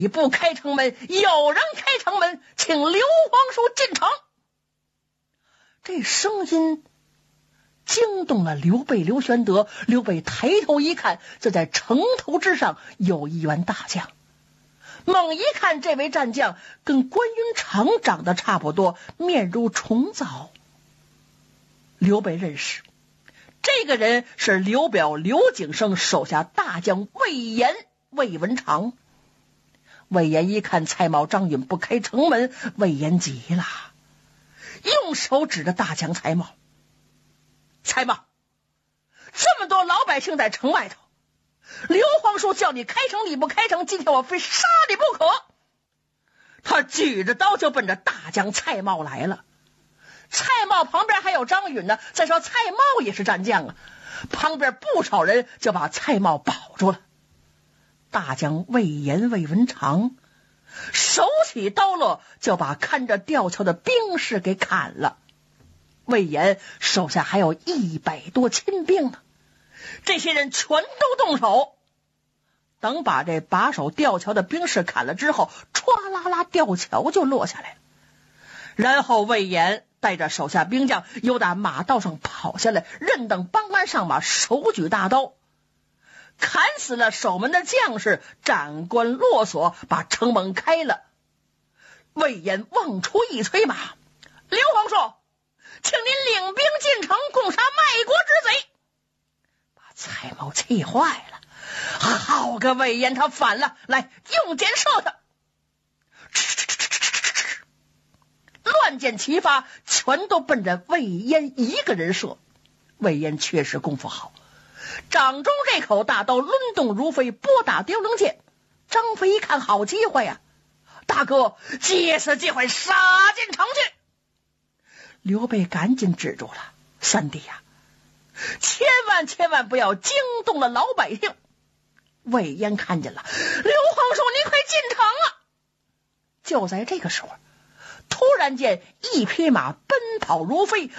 你不开城门，有人开城门，请刘皇叔进城。这声音惊动了刘备、刘玄德。刘备抬头一看，就在城头之上有一员大将。猛一看，这位战将跟关云长长得差不多，面如重枣。刘备认识，这个人是刘表刘景升手下大将魏延、魏文长。魏延一看蔡瑁、张允不开城门，魏延急了，用手指着大将蔡瑁：“蔡瑁，这么多老百姓在城外头，刘皇叔叫你开城，你不开城，今天我非杀你不可。”他举着刀就奔着大将蔡瑁来了。蔡瑁旁边还有张允呢，再说蔡瑁也是战将啊，旁边不少人就把蔡瑁保住了。大将魏延、魏文长手起刀落，就把看着吊桥的兵士给砍了。魏延手下还有100多亲兵呢，这些人全都动手。等把这把守吊桥的兵士砍了之后，唰啦啦吊桥就落下来了。然后魏延带着手下兵将又打马道上跑下来，任等帮鞍上马，手举大刀，砍死了守门的将士，斩关落锁，把城门开了。魏延望出一催马：“刘皇叔，请您领兵进城，共杀卖国之贼。”把蔡瑁气坏了。好个魏延，他反了，来用箭射他。乱箭齐发，全都奔着魏延一个人射。魏延确实功夫好，掌中这口大刀抡动如飞，拨打雕翎箭。张飞一看好机会呀，大哥，借此机会杀进城去。刘备赶紧止住了：“三弟呀，千万不要惊动了老百姓。”魏延看见了：“刘皇叔，您快进城啊！”就在这个时候，突然间一匹马奔跑如飞，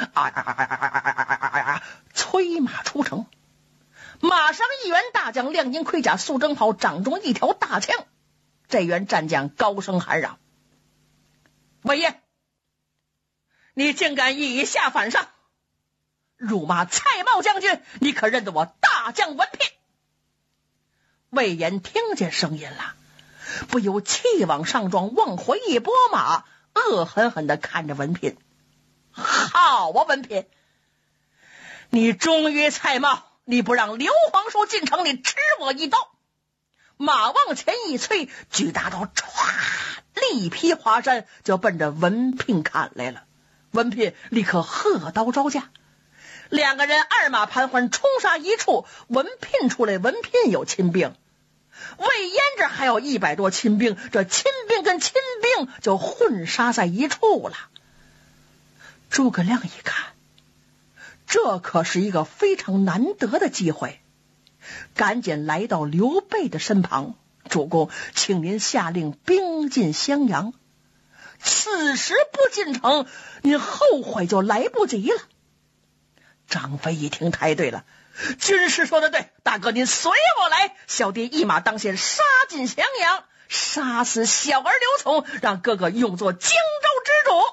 催马出城。马上一员大将，亮银盔甲，素征袍，掌中一条大枪。这员战将高声喊嚷：“魏延，你竟敢以下犯上，辱骂蔡瑁将军，你可认得我大将文聘？”魏延听见声音了，不由气往上撞，往回一拨马，恶狠狠地看着文聘：“好啊，文聘，你忠于蔡瑁，你不让刘皇叔进城，你吃我一刀。”马往前一催，举大刀，唰，力劈华山，就奔着文聘砍来了。文聘立刻喝刀招架，两个人二马盘桓，冲杀一处。文聘出来，文聘有亲兵，魏延这还有100多亲兵，这亲兵跟亲兵就混杀在一处了。诸葛亮一看，这可是一个非常难得的机会，赶紧来到刘备的身旁：“主公，请您下令兵进襄阳，此时不进城，您后悔就来不及了。”张飞一听，太对了，军师说的对，大哥您随我来，小弟一马当先，杀进襄阳，杀死小儿刘琮，让哥哥永做荆州之主。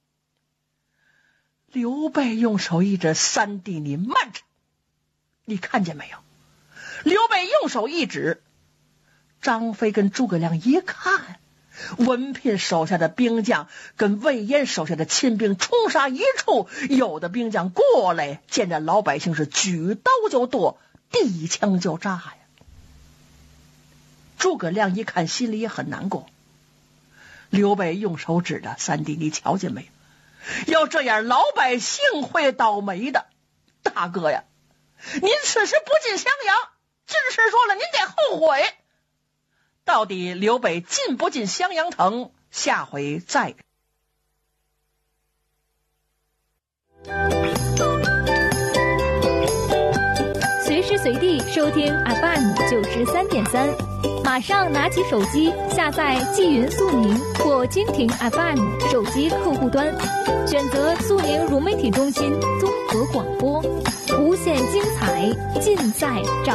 刘备用手一指：“三弟你慢着，你看见没有？”刘备用手一指，张飞跟诸葛亮一看，文聘手下的兵将跟魏延手下的亲兵冲杀一处，有的兵将过来，见着老百姓是举刀就剁，递枪就扎呀。诸葛亮一看，心里也很难过。刘备用手指着：“三弟你瞧见没有？要这样老百姓会倒霉的。大哥呀，您此时不进襄阳，军师说了，您得后悔。到底刘备进不进襄阳城，下回再。” 随时随地收听 FM93.3，马上拿起手机下载纪云速宁或蜻蜓 FM 手机客户端，选择速宁融媒体中心综合广播，无限精彩尽在掌